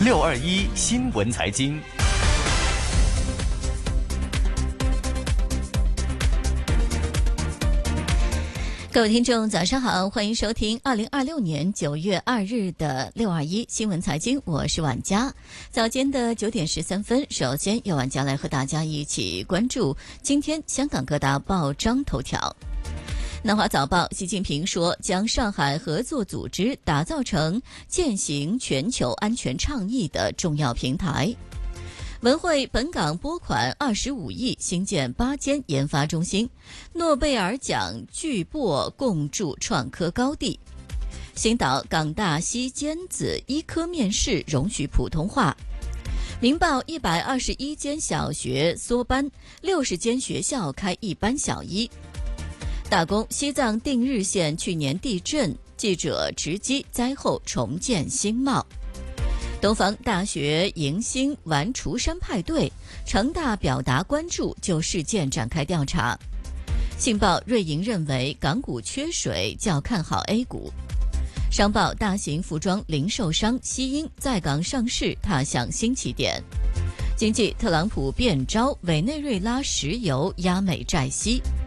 621新闻财经。 各位听众早上好，欢迎收听2026年9月2日的621新闻财经，我是婉佳。早间的9点13分，首先由婉佳来和大家一起关注今天香港各大报章头条。南华早报，习近平说将上海合作组织打造成践行全球安全倡议的重要平台。文汇，本港拨款25亿兴建8间研发中心，诺贝尔奖巨擘共筑创科高地。星岛，港大西尖子医科面试容许普通话。明报，121间小学缩班，60间学校开一班小一。大公，西藏定日县去年地震，记者直击灾后重建兴茂。东方，大学迎新玩除山派对，成大表达关注，就事件展开调查。信报，瑞银认为港股缺水，较看好 A 股。商报，大型服装零售商西英在港上市，踏向新起点。经济，特朗普变招，委内瑞拉石油压美债息。